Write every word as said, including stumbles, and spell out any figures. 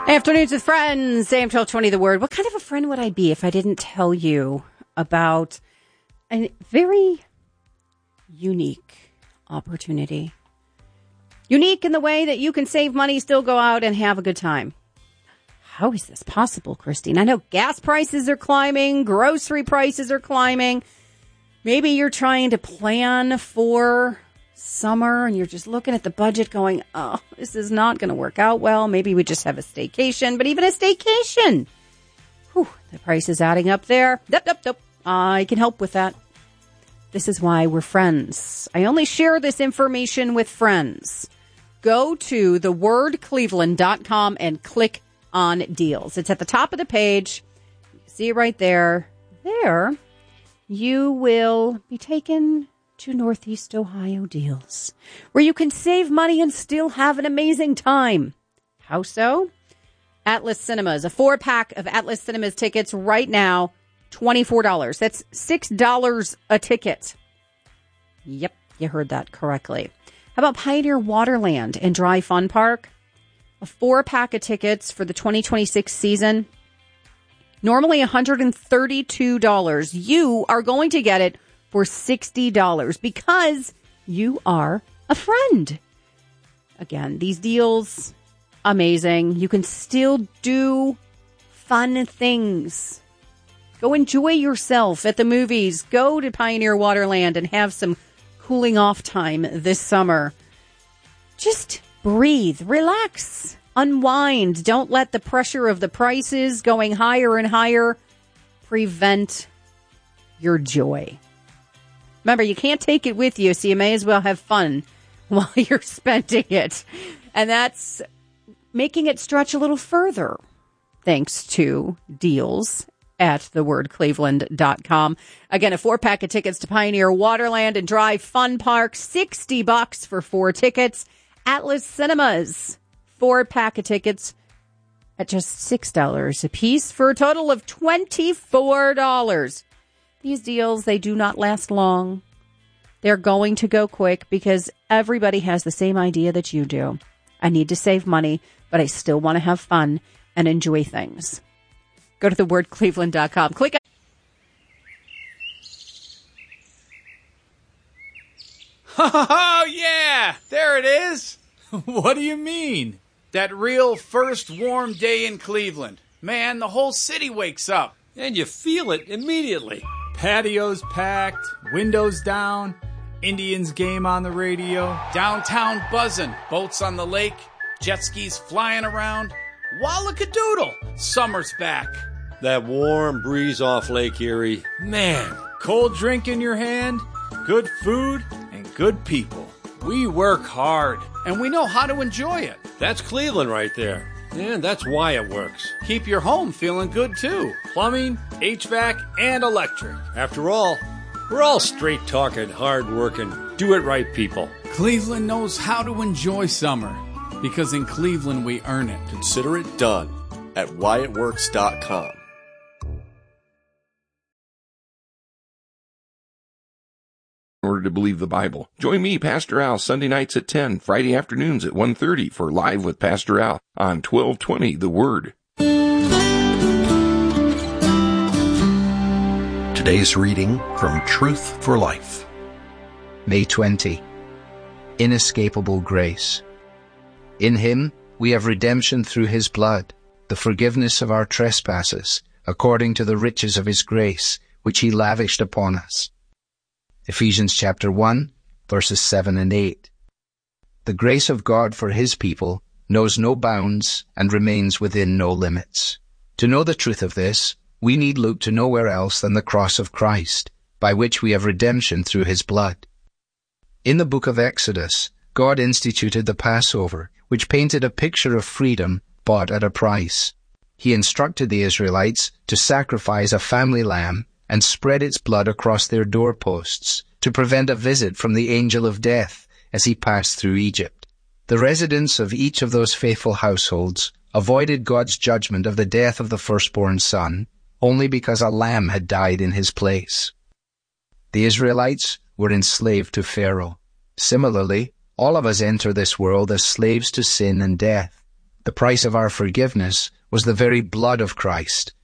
Afternoons with Friends, A M twelve twenty The Word. What kind of a friend would I be if I didn't tell you about a very unique opportunity? Unique in the way that you can save money, still go out and have a good time. How is this possible, Christine? I know gas prices are climbing, grocery prices are climbing. Maybe you're trying to plan for summer and you're just looking at the budget going, oh, this is not going to work out well. Maybe we just have a staycation, but even a staycation, whew, the price is adding up there. Yep, yep, yep. I can help with that. This is why we're friends. I only share this information with friends. Go to the word cleveland dot com and click on deals. It's at the top of the page. You can see it right there. There, you will be taken to Northeast Ohio Deals, where you can save money and still have an amazing time. How so? Atlas Cinemas, a four-pack of Atlas Cinemas tickets right now, twenty-four dollars. That's six dollars a ticket. Yep, you heard that correctly. How about Pioneer Waterland and Dry Fun Park? A four-pack of tickets for the twenty twenty-six season, normally one hundred thirty-two dollars. You are going to get it for sixty dollars because you are a friend. Again, these deals, amazing. You can still do fun things. Go enjoy yourself at the movies. Go to Pioneer Waterland and have some cooling off time this summer. Just breathe, relax, unwind. Don't let the pressure of the prices going higher and higher prevent your joy. Remember, you can't take it with you, so you may as well have fun while you're spending it. And that's making it stretch a little further, thanks to deals at the word cleveland dot com. Again, a four-pack of tickets to Pioneer Waterland and Dry Fun Park, sixty bucks for four tickets. Atlas Cinemas, four-pack of tickets at just six dollars a piece for a total of twenty-four dollars. These deals, they do not last long. They're going to go quick because everybody has the same idea that you do. I need to save money, but I still want to have fun and enjoy things. Go to the word cleveland dot com. Click on. Oh, yeah! There it is! What do you mean? That real first warm day in Cleveland. Man, the whole city wakes up. And you feel it immediately. Patios packed, windows down, Indians game on the radio, downtown buzzing, boats on the lake, jet skis flying around. Wallakadoodle! Summer's back. That warm breeze off Lake Erie. Man. Cold drink in your hand, good food, and good people. We work hard, and we know how to enjoy it. That's Cleveland right there. And that's why it works. Keep your home feeling good, too. Plumbing, H V A C, and electric. After all, we're all straight-talking, hard-working, do-it-right people. Cleveland knows how to enjoy summer, because in Cleveland we earn it. Consider it done at why it works dot com. In order to believe the Bible. Join me, Pastor Al, Sunday nights at ten, Friday afternoons at one thirty for Live with Pastor Al on twelve twenty The Word. Today's reading from Truth for Life. May twentieth. Inescapable Grace. In Him we have redemption through His blood, the forgiveness of our trespasses, according to the riches of His grace, which He lavished upon us. Ephesians chapter one, verses seven and eight. The grace of God for His people knows no bounds and remains within no limits. To know the truth of this, we need look to nowhere else than the cross of Christ, by which we have redemption through His blood. In the book of Exodus, God instituted the Passover, which painted a picture of freedom bought at a price. He instructed the Israelites to sacrifice a family lamb and spread its blood across their doorposts to prevent a visit from the angel of death as he passed through Egypt. The residents of each of those faithful households avoided God's judgment of the death of the firstborn son only because a lamb had died in his place. The Israelites were enslaved to Pharaoh. Similarly, all of us enter this world as slaves to sin and death. The price of our forgiveness was the very blood of Christ,